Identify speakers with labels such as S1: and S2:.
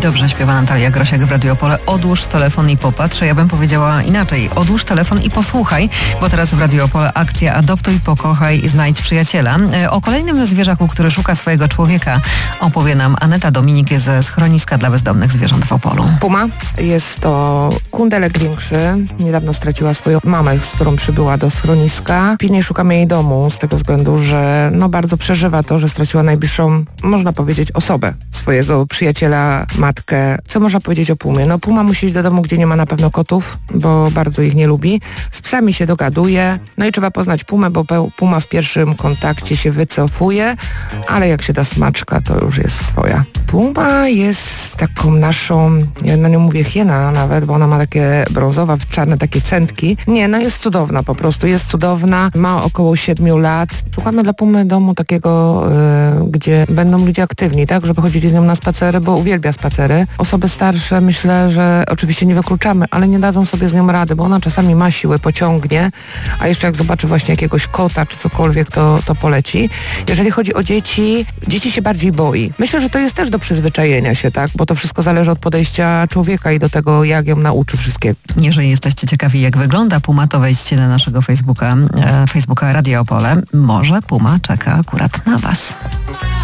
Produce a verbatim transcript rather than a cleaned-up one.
S1: Dobrze śpiewa Natalia Grosiak w Radiu Opole. Odłóż telefon i popatrz. Ja bym powiedziała inaczej. Odłóż telefon i posłuchaj, bo teraz w Radiu Opole akcja Adoptuj, pokochaj, znajdź przyjaciela. O kolejnym zwierzaku, który szuka swojego człowieka, opowie nam Aneta Dominik ze schroniska dla bezdomnych zwierząt w Opolu.
S2: Puma jest to kundelek większy. Niedawno straciła swoją mamę, z którą przybyła do schroniska. Pilnie szukamy jej domu z tego względu, że no bardzo przeżywa to, że straciła najbliższą, można powiedzieć, osobę, swojego przyjaciela, matkę. Co można powiedzieć o Pumie? No Puma musi iść do domu, gdzie nie ma na pewno kotów, bo bardzo ich nie lubi. Z psami się dogaduje. No i trzeba poznać Pumę, bo Puma w pierwszym kontakcie się wycofuje, ale jak się da smaczka, to już jest twoja. Puma jest taką naszą, ja na nią mówię hiena nawet, bo ona ma takie brązowe, czarne takie centki. Nie, no jest cudowna po prostu, jest cudowna. Ma około siedmiu lat. Szukamy dla Pumy domu takiego, yy, gdzie będą ludzie aktywni, tak, żeby chodzili z nią na spacery, bo uwielbia spacery. Osoby starsze myślę, że oczywiście nie wykluczamy, ale nie dadzą sobie z nią rady, bo ona czasami ma siły, pociągnie, a jeszcze jak zobaczy właśnie jakiegoś kota czy cokolwiek, to, to poleci. Jeżeli chodzi o dzieci, dzieci się bardziej boi. Myślę, że to jest też do przyzwyczajenia się, tak, bo to wszystko zależy od podejścia człowieka i do tego, jak ją nauczy wszystkiego.
S1: Jeżeli jesteście ciekawi, jak wygląda Puma, to wejdźcie na naszego Facebooka, e, Facebooka Radia Opole. Może Puma czeka akurat na was.